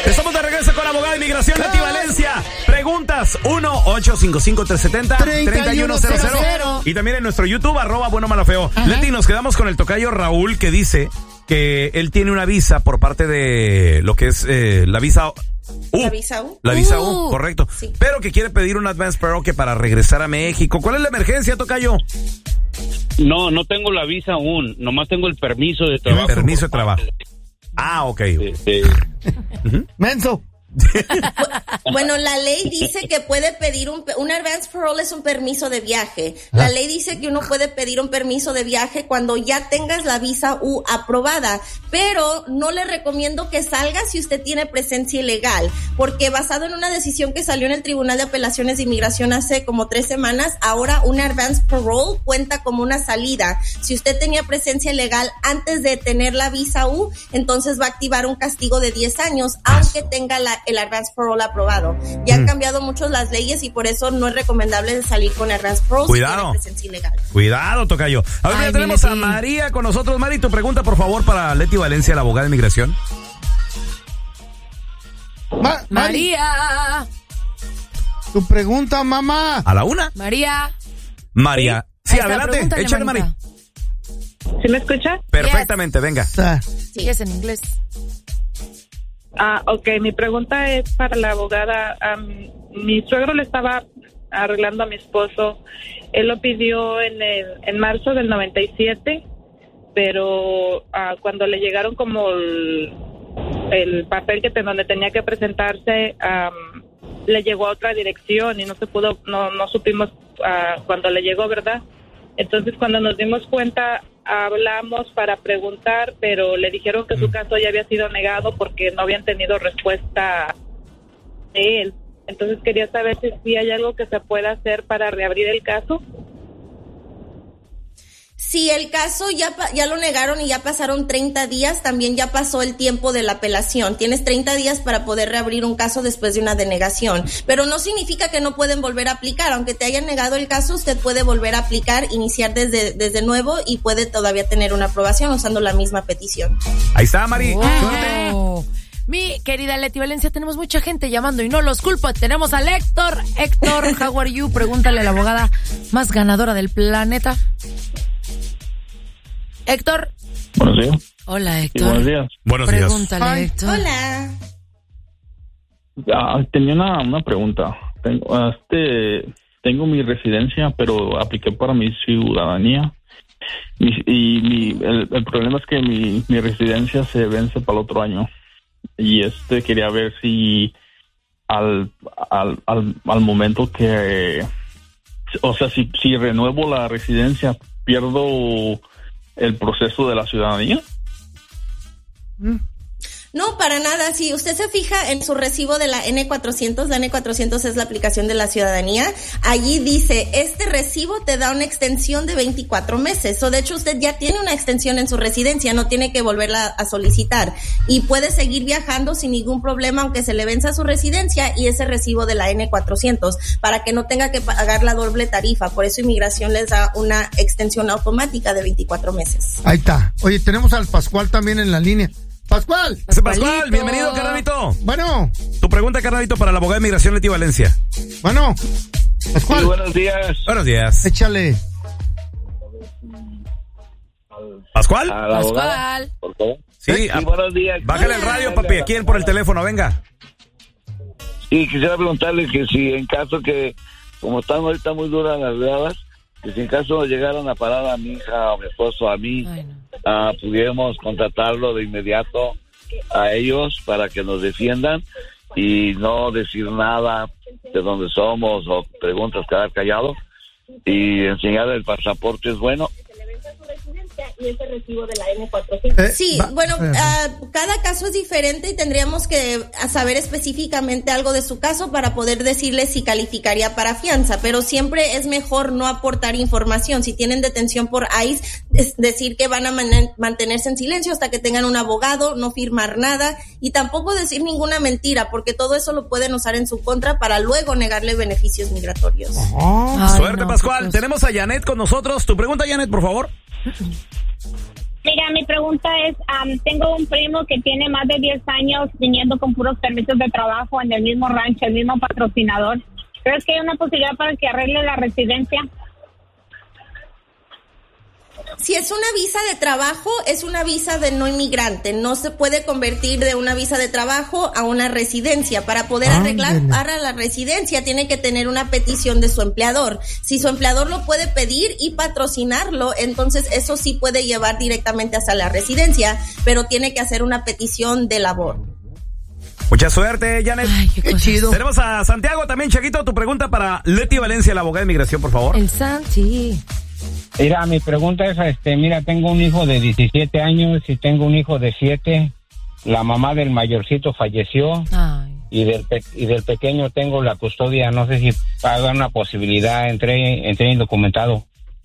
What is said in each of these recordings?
Estamos de regreso con la abogada de inmigración Leti Valencia. Preguntas 1-855-370-3100. Y también en nuestro YouTube, @buenomalafeo. Leti, nos quedamos con el tocayo Raúl, que dice que él tiene una visa por parte de lo que es la visa ¿La visa U? La visa U, correcto. Sí. Pero que quiere pedir un advance parole que para regresar a México. ¿Cuál es la emergencia, tocayo? No tengo la visa aún, nomás tengo el permiso de trabajo. El permiso de trabajo. Ah, ok. Menso. Bueno, la ley dice que puede pedir un advance parole es un permiso de viaje. La ley dice que uno puede pedir un permiso de viaje cuando ya tengas la visa U aprobada, pero no le recomiendo que salga si usted tiene presencia ilegal, porque basado en una decisión que salió en el Tribunal de Apelaciones de Inmigración hace como 3 semanas, ahora un advance parole cuenta como una salida. Si usted tenía presencia ilegal antes de tener la visa U, entonces va a activar un castigo de 10 años, aunque tenga el advance parole aprobado. Ya han cambiado mucho las leyes y por eso no es recomendable salir con advance parole. Cuidado. Si tiene presencia ilegal. Cuidado, tocayo. A ver, ya tenemos a María con nosotros. Mari, tu pregunta, por favor, para Leti Valencia, la abogada de inmigración. María. Tu pregunta, mamá. ¿A la una? María. Sí, adelante. Échale, Mari. ¿Sí me escucha? Perfectamente, venga. Sí, es en inglés. Ok, mi pregunta es para la abogada. Mi suegro le estaba arreglando a mi esposo. Él lo pidió en marzo del 97, pero cuando le llegaron como el papel donde tenía que presentarse, le llegó a otra dirección y no supimos cuando le llegó, ¿verdad? Entonces, cuando nos dimos cuenta, hablamos para preguntar, pero le dijeron que su caso ya había sido negado porque no habían tenido respuesta de él. Entonces, quería saber si hay algo que se pueda hacer para reabrir el caso. Si el caso ya lo negaron y ya pasaron 30 días, también ya pasó el tiempo de la apelación. Tienes 30 días para poder reabrir un caso después de una denegación. Pero no significa que no pueden volver a aplicar. Aunque te hayan negado el caso, usted puede volver a aplicar, iniciar desde nuevo y puede todavía tener una aprobación usando la misma petición. Ahí está, Mari. Wow. Mi querida Leti Valencia, tenemos mucha gente llamando y no los culpo. Tenemos al Héctor. Héctor, how are you? Pregúntale a la abogada más ganadora del planeta. Héctor. Buenos días. Hola, Héctor. Sí, buenos días. Buenos días. Pregúntale, Héctor. Hola. Tenía una pregunta. Tengo mi residencia, pero apliqué para mi ciudadanía. El problema es que mi residencia se vence para el otro año. Y quería ver si al momento que, o sea, si renuevo la residencia, pierdo el proceso de la ciudadanía. No, para nada. Si usted se fija en su recibo de la N400, la N400 es la aplicación de la ciudadanía, allí dice, este recibo te da una extensión de 24 meses. De hecho, usted ya tiene una extensión en su residencia, no tiene que volverla a solicitar. Y puede seguir viajando sin ningún problema, aunque se le venza su residencia y ese recibo de la N400, para que no tenga que pagar la doble tarifa. Por eso Inmigración les da una extensión automática de 24 meses. Ahí está. Oye, tenemos al Pascual también en la línea. ¡Pascual! Pascual, bienvenido, carnalito. Bueno. Tu pregunta, carnalito, para la abogada de inmigración Leti Valencia. Bueno. Pascual. Sí, buenos días. Buenos días. Échale. ¿Pascual? Pascual. Por favor. Sí, buenos días. Bájale el radio, papi, aquí por el teléfono, venga. Sí, quisiera preguntarle que si en caso que, como están ahorita muy duras las gradas, que si en caso llegaran a parar a mi hija o a mi esposo, a mí, pudiéramos contratarlo de inmediato a ellos para que nos defiendan y no decir nada de dónde somos o preguntas, quedar callado y enseñar el pasaporte es bueno. Y ese recibo de la N400. Sí, bueno, cada caso es diferente y tendríamos que saber específicamente algo de su caso para poder decirle si calificaría para fianza, pero siempre es mejor no aportar información. Si tienen detención por ICE, es decir que van a mantenerse en silencio hasta que tengan un abogado, no firmar nada y tampoco decir ninguna mentira, porque todo eso lo pueden usar en su contra para luego negarle beneficios migratorios. Suerte, Pascual. Tenemos a Janet con nosotros. Tu pregunta, Janet, por favor. Mira, mi pregunta es, tengo un primo que tiene más de 10 años viniendo con puros permisos de trabajo en el mismo rancho, el mismo patrocinador. ¿Crees que hay una posibilidad para que arregle la residencia? Si es una visa de trabajo, es una visa de no inmigrante. No se puede convertir de una visa de trabajo a una residencia. Para poder arreglar para la residencia, tiene que tener una petición de su empleador. Si su empleador lo puede pedir y patrocinarlo, entonces eso sí puede llevar directamente hasta la residencia, pero tiene que hacer una petición de labor. Mucha suerte, Janet. Ay, qué chido. Tenemos a Santiago también, Chaguito. Tu pregunta para Leti Valencia, la abogada de inmigración, por favor. El Santi. Mira, mi pregunta es, mira, tengo un hijo de 17 años y tengo un hijo de 7. La mamá del mayorcito falleció. Ay. Y del pequeño tengo la custodia. No sé si haga una posibilidad, entré indocumentado.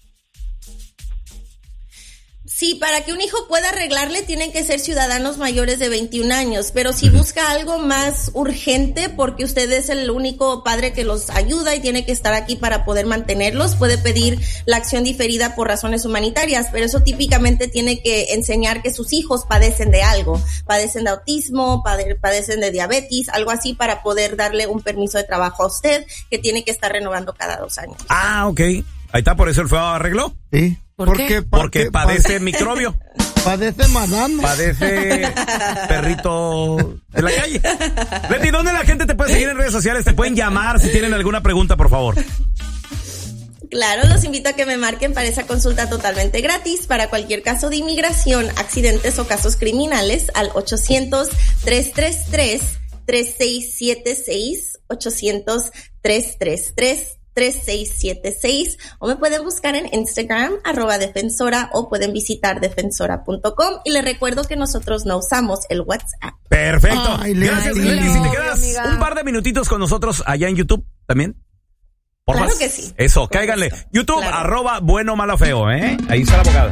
Sí, para que un hijo pueda arreglarle tienen que ser ciudadanos mayores de 21 años, pero si busca algo más urgente porque usted es el único padre que los ayuda y tiene que estar aquí para poder mantenerlos, puede pedir la acción diferida por razones humanitarias, pero eso típicamente tiene que enseñar que sus hijos padecen de algo, padecen de autismo, padecen de diabetes, algo así para poder darle un permiso de trabajo a usted que tiene que estar renovando cada 2 años. Ah, ok. Ahí está, por eso el feo arregló. Sí. ¿Por qué? Porque padece microbio. Padece madame. Padece perrito de la calle. Leti, ¿dónde la gente te puede seguir en redes sociales? Te pueden llamar si tienen alguna pregunta, por favor. Claro, los invito a que me marquen para esa consulta totalmente gratis para cualquier caso de inmigración, accidentes o casos criminales al 800-333-3676, 800-333-3676, o me pueden buscar en Instagram, @defensora, o pueden visitar defensora.com, y les recuerdo que nosotros no usamos el WhatsApp. Perfecto. Ay, Gracias, Leti. Leti. Si te quedas Amiga. un par de minutitos con nosotros allá en YouTube también. Claro que sí. Eso, cáiganle. YouTube, Claro. @bueno malo feo, Ahí está la abogada.